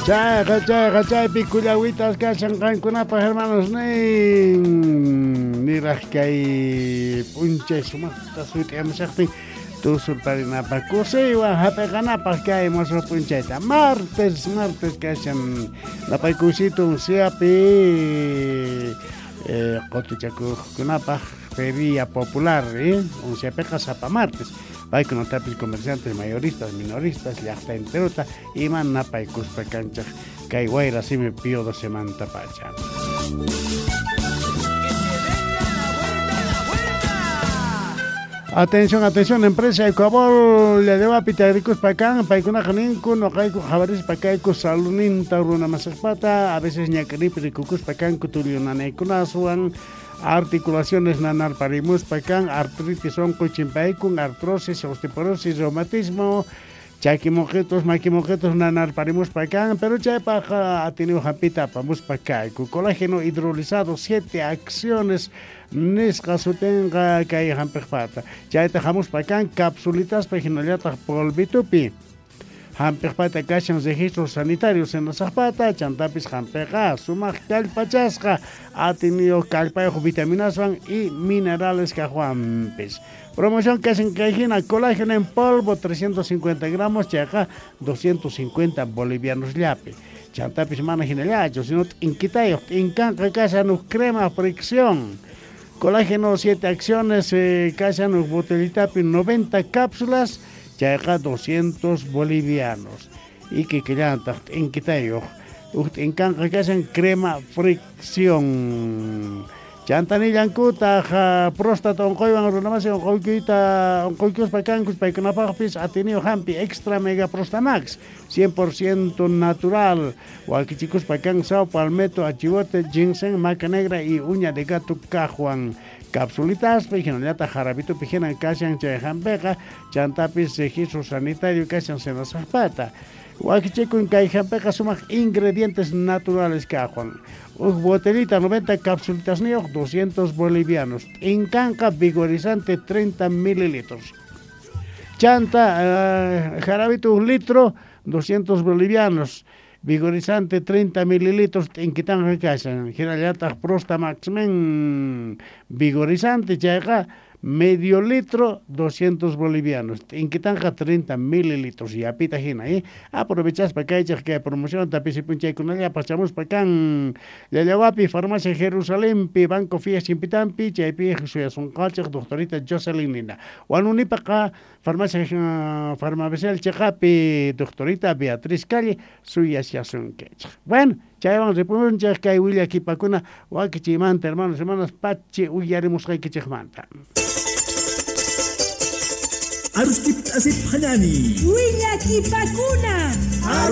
Chaypi kullawitas kashan kankunapa hermanos niraq kay p'unchay sumaqta suyt'amusaqtin tusurparinapaq kusiywan hap'iqanapaq kay musuq p'unchayta martes kashan napay kusitun siapi qotichakuqkunapaq feria popular unsiapiqa sapa martes paykunatapis comerciantes mayoristas minoristas llaqta enteruta iman napaykuspa kanchaq kay wayra simi piodo semanta pacha. Atención, empresa Ecuador le deba pitagrikus pakan, paikuna kaninku, no kaiku jabaris pakaiku saluninta runa masaspata, a veces ñakaripirikukus pakan kutulionaneikunasuan, articulaciones nanar parimus pakan, artritis oncochimpaikun, artrosis, osteoporosis, reumatismo, chaquimojetos, maquimojetos nanar parimus pakan, pero chaypaja atiniu japita pamus pakaiku, colágeno hidrolizado, 7 acciones, nisqa sutinqa kay hampiqpata chayta hamuspakan capsulitas paginallata polvitupi hampiqpata kashan registros sanitarios en nasaqpata chantapis hampiqa sumaq kallpachasqa atinio kallpayuq vitaminaswan y minerales kahuampis. Promoción kashan kayhina colágeno en polvo 350 gramos chayqa 250 bolivianos llapi. Chantapis mana hinallacho sino inquitayuq inkanqa kashan crema fricción. Colágeno 7 acciones, cashan botellitapi 90 cápsulas, chayqa 200 bolivianos. Y que llanta en Quitayo, en canca cashan crema fricción. Chantanillankuta próstata onkoywan runamasi onkoykuyus pakankus paykunapaqpis ateneo hampi extra mega prostamax 100% natural walkichikus pakan sao palmetto achivote ginseng maca negra y uña de gato cajuan capsulitas pejinallata jarabito pejinan kashan chay hampeqa chantapis registro sanitario kashan senasaqpata walkichikun kay hampeqa sumaq ingredientes naturales cajuan botellita 90 cápsulitas neo 200 bolivianos. Incanca vigorizante 30 mililitros. Chanta jarabito 1 litro 200 bolivianos. Vigorizante 30 mililitros en Quitanga Casa. Girallata Prostamax men vigorizante chayqa medio litro 200 bolivianos. En Quitanga 30 mililitros y apita hina aprovechas para que promoción tapisi punchay kunalla pasamos para can Yayawapi farmacia Jerusalén pi banco Fies Impitampi chaypi suyasun qalchaq doctorita Jocelyn Nina wanunipaqa farmacia farmacéutica chaqapi doctorita Beatriz Calle suyasyasun kechaq. Bueno, chaywan repunchaq kay willa kipakuna wakichimanta hermanos pachi uyarimus qaykichaqmanta. Aruskip asip hanani. Willa kipakuna.